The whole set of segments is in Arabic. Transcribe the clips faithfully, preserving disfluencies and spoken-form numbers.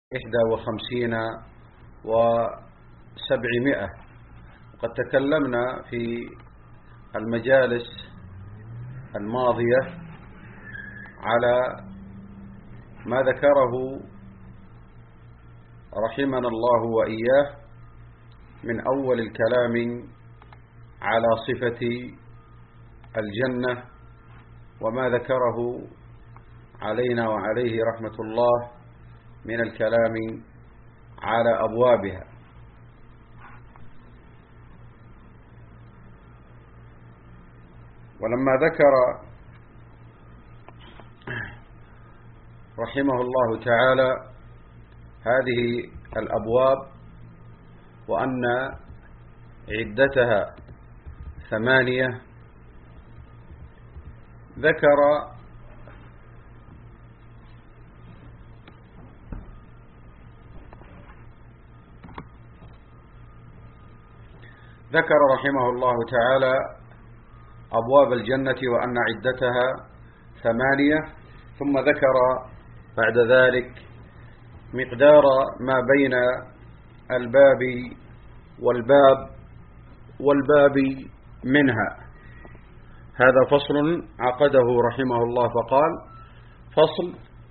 إحدى وخمسين وسبعمائة. وقد تكلمنا في المجالس الماضية على ما ذكره رحمنا الله وإياه من أول الكلام على صفة الجنة وما ذكره علينا وعليه رحمة الله من الكلام على أبوابها. ولما ذكر رحمه الله تعالى هذه الأبواب وأن عدتها ثمانية، ذكر ذكر رحمه الله تعالى أبواب الجنة وأن عدتها ثمانية، ثم ذكر بعد ذلك مقدار ما بين الباب والباب والباب منها. هذا فصل عقده رحمه الله فقال: فصل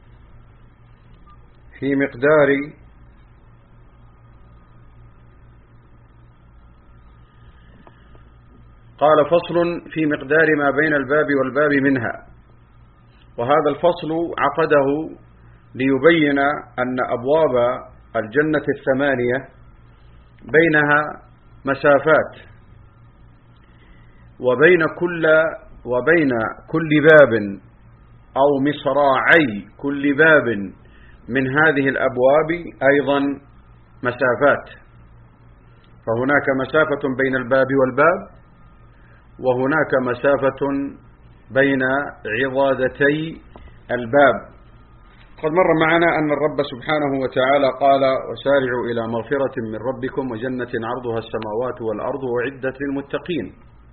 في مقدار قال فصل في مقدار ما بين الباب والباب منها. وهذا الفصل عقده ليبين أن أبواب الجنة الثمانية بينها مسافات، وبين كل وبين كل باب أو مصراعي كل باب من هذه الأبواب أيضا مسافات. فهناك مسافة بين الباب والباب، وهناك مسافة بين عضادتي الباب. قد مر معنا أن الرب سبحانه وتعالى قال: وسارعوا إلى مغفرة من ربكم وجنة عرضها السماوات والأرض وعدت للمتقين.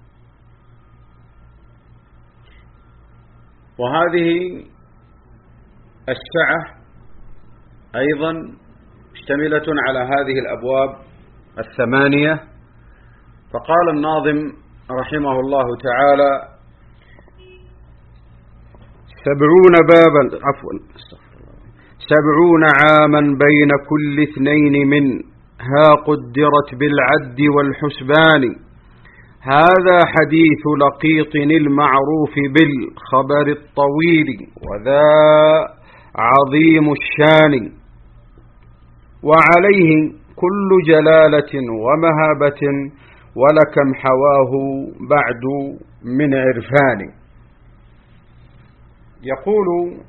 وهذه السعة أيضا مشتملة على هذه الأبواب الثمانية. فقال الناظم رحمه الله تعالى: سبعون بابا عفوا سبعون عاما بين كل اثنين منها قدرت بالعد والحسبان. هذا حديث لقيط المعروف بالخبر الطويل وذا عظيم الشان. وعليه كل جلالة ومهابة ولكم حواه بعد من عرفان. يقول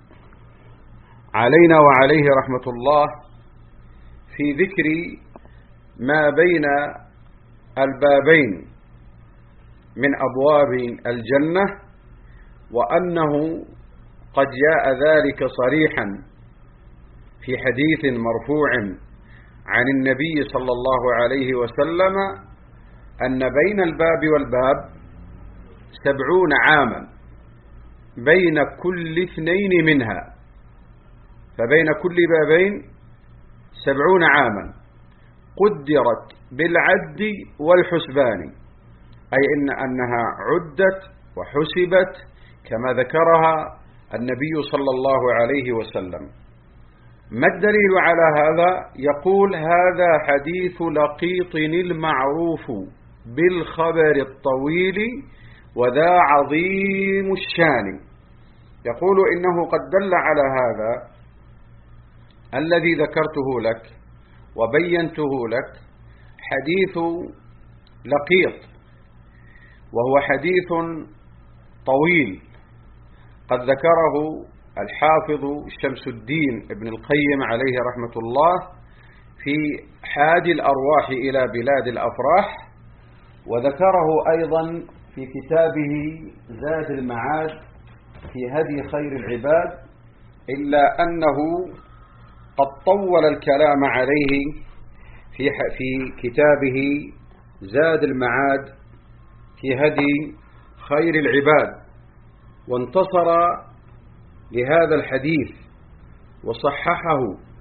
علينا وعليه رحمة الله في ذكر ما بين البابين من أبواب الجنة، وأنه قد جاء ذلك صريحا في حديث مرفوع عن النبي صلى الله عليه وسلم أن بين الباب والباب سبعون عاما بين كل اثنين منها. فبين كل بابين سبعون عاما قدرت بالعد والحسبان، أي إن أنها عدت وحسبت كما ذكرها النبي صلى الله عليه وسلم. ما الدليل على هذا؟ يقول: هذا حديث لقيط المعروف بالخبر الطويل وذا عظيم الشان. يقول: إنه قد دل على هذا الذي ذكرته لك وبينته لك حديث لقيط، وهو حديث طويل قد ذكره الحافظ شمس الدين ابن القيم عليه رحمة الله في حادي الأرواح إلى بلاد الأفراح، وذكره أيضا في كتابه زاد المعاد في هدي خير العباد، إلا أنه قد طول الكلام عليه في في كتابه زاد المعاد في هدي خير العباد، وانتصر لهذا الحديث وصححه